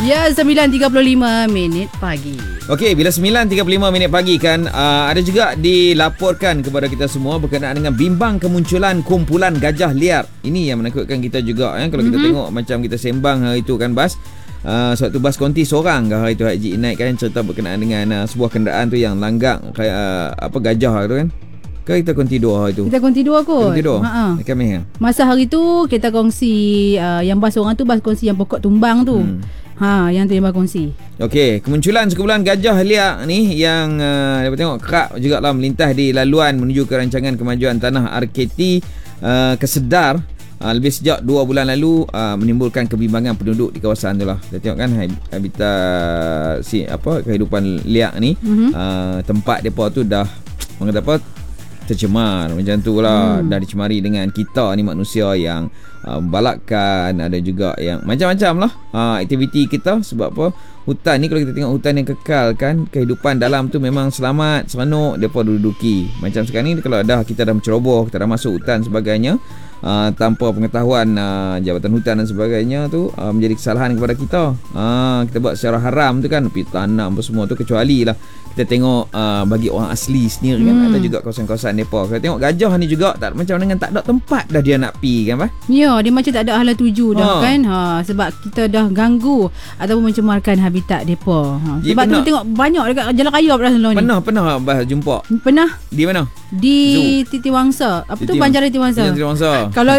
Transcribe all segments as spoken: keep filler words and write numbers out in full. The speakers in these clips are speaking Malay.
Ya, sembilan tiga puluh lima minit pagi. Okey, bila sembilan tiga puluh lima minit pagi kan, uh, ada juga dilaporkan kepada kita semua berkenaan dengan bimbang kemunculan kumpulan gajah liar. Ini yang menakutkan kita juga eh? Kalau mm-hmm. kita tengok macam kita sembang hari itu kan, Bas. Uh, suatu bas konti seorang ke hari tu Haji Inaid kan, cerita berkenaan dengan uh, sebuah kenderaan tu yang langgar kayak uh, apa gajah tu kan. Ke kita konti dua hari tu? Kita konti dua kot. Konti dua? Ha. Kami kan? Masa hari tu kita kongsi uh, yang bas orang tu bas kongsi yang pokok tumbang tu. Hmm. Ha, yang tu yang bas kongsi. Okey, kemunculan sekumpulan gajah liar ni yang uh, dapat tengok kerap jugalah melintas di laluan menuju ke rancangan kemajuan tanah R K T uh, Kesedar. Uh, lebih sejak dua bulan lalu uh, menimbulkan kebimbangan penduduk di kawasan tu lah. Kita tengok kan habitat si apa kehidupan liar ni, mm-hmm. uh, tempat depa tu dah orang kata apa tercemar macam tu lah. hmm. Dah dicemari dengan kita ni manusia yang uh, membalakkan, ada juga yang macam-macam lah uh, aktiviti kita. Sebab apa, hutan ni kalau kita tengok hutan yang kekal kan, kehidupan dalam tu memang selamat, seronok mereka duduki. Macam sekarang ni kalau dah kita dah menceroboh, kita dah masuk hutan sebagainya, uh, tanpa pengetahuan uh, jabatan hutan dan sebagainya tu, uh, menjadi kesalahan kepada kita. uh, Kita buat secara haram tu kan, pergi tanam apa semua tu. Kecuali lah kita tengok uh, bagi orang asli sendiri kan, hmm. ada juga kawasan-kawasan mereka. Kita tengok gajah ni juga tak, macam dengan tak ada tempat dah dia nak pi kan, Pak? Ya, dia macam tak ada hala tuju dah ha. kan. Ha, sebab kita dah ganggu ataupun mencemarkan habitat mereka. Ha, sebab tu tengok banyak dekat Jalan Raya pada selalu ni. Pernah pernah bah jumpa. Pernah. Di mana? Di Titiwangsa. Apa Titi tu Banjaran Titiwangsa? Titiwangsa. Kalau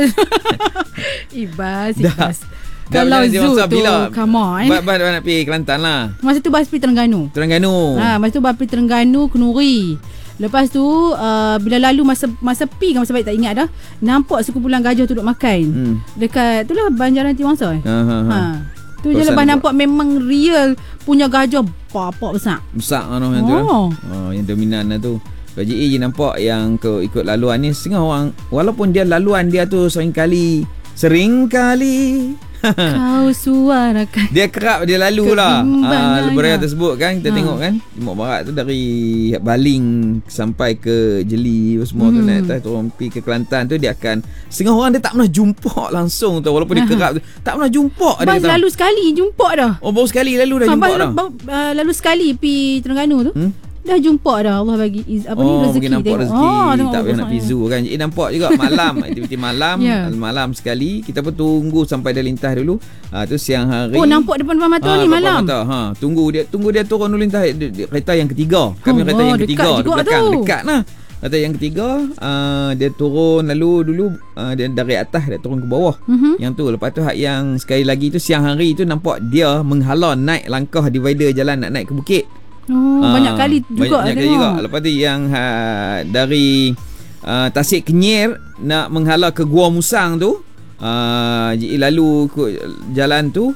Ibas, Ibas. Kalau zoo tu bila, come on. Bas nak pergi Kelantan lah. Masa tu bas pergi Terengganu. Terengganu. Ha, masa tu bas pergi Terengganu, Kenuri. Lepas tu uh, bila lalu masa masa pi kan, masa baik tak ingat dah, nampak sekumpulan gajah tu duduk makan. Hmm. Dekat tu lah Banjaran Titiwangsa. Ha ha. ha. Tu je lepas nampak memang real punya gajah bapak besar. Besar kan yang tu. Oh, oh yang dominan lah tu. K J A je nampak yang ke ikut laluan ni, setengah orang walaupun dia laluan dia tu sering kali sering kali kau suarakan, dia kerap dia lalu lah uh, leburan tersebut kan. Kita ha. tengok kan Timur Barat tu dari Baling sampai ke Jeli semua hmm. tu, naik atas turun pergi ke Kelantan tu, dia akan setengah orang dia tak pernah jumpa langsung tu, walaupun dia kerap tu tak pernah jumpa. Bas dia lalu sekali jumpa dah. Oh, baru sekali lalu dah ha, jumpa dah. Uh, lalu sekali pergi Terengganu tu. Hmm? Dah jumpa dah. Allah bagi iz, apa oh, ni rezeki. Oh, nampak rezeki. Oh, tak payah nak pergi zoo kan. Jadi nampak juga malam, aktiviti malam. yeah. Malam sekali. Kita pun tunggu sampai dia lintas dulu. Ha, tu siang hari. Oh, nampak depan depan mata ha, ni malam. Mata. Ha, tunggu dia tunggu dia turun dulu lintas kereta yang ketiga. Kami oh, kereta yang ketiga dekat tu belakang. Tu. Dekat lah. Kereta yang ketiga, uh, dia turun lalu dulu uh, dia dari atas dia turun ke bawah. Mm-hmm. Yang tu lepas tu yang sekali lagi tu siang hari tu nampak dia menghala naik langkah divider jalan nak naik ke bukit. Oh, ha, banyak kali juga. Banyak kali juga. Lepas tu yang ha, dari uh, Tasik Kenyir nak menghala ke Gua Musang tu, uh, lalu jalan tu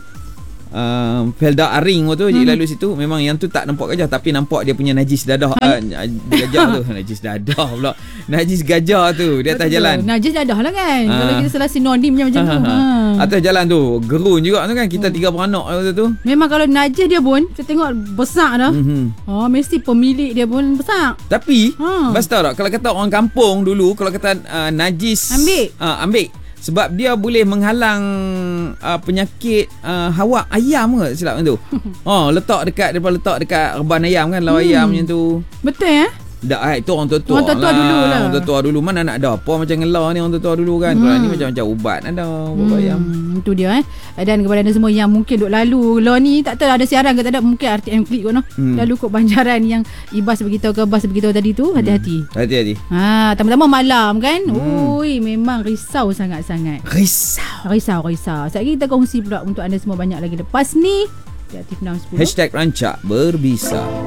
uh, Felda Aring tu, hmm. lalu situ memang yang tu tak nampak gajah, tapi nampak dia punya najis dadah. uh, Gajah tu najis dadah pula. Najis gajah tu di atas betul jalan. Najis dadah lah kan. ha. Kalau kita salah sinonimnya macam ha. tu ha. Atas jalan tu gerun juga tu kan. Kita oh. tiga beranak waktu tu. Memang kalau najis dia pun kita tengok besar dah. mm-hmm. Oh, mesti pemilik dia pun besar. Tapi ha. Bas tahu tak, kalau kata orang kampung dulu, kalau kata uh, najis ambil uh, ambil sebab dia boleh menghalang uh, penyakit uh, hawak ayam ke silap macam tu. Oh, letak dekat depan letak dekat reban ayam kan, lawan hmm. ayam macam tu. Betul eh? Tak, itu orang tua-tua Orang tua-tua lah. dulu lah. Orang tua-tua dulu mana nak ada apa macam ngelah ni orang tua-tua dulu kan. hmm. Kalau ni macam-macam ubat ada ubat hmm. ayam. Itu dia eh. Dan kepada anda semua yang mungkin duk lalu lo ni, tak tahu ada siaran ke tak ada, mungkin R T M klik kot no. hmm. Lalu kot Banjaran yang Ibas beritahu ke Bas beritahu tadi tu, hati-hati. hmm. Hati-hati. Ha, tambah-tambah malam kan. hmm. Ui, memang risau sangat-sangat. Risau. Risau, risau. Sekejap lagi kita kongsi pula untuk anda semua banyak lagi lepas ni. Aktif enam sepuluh. Hashtag Rancak Berbisa.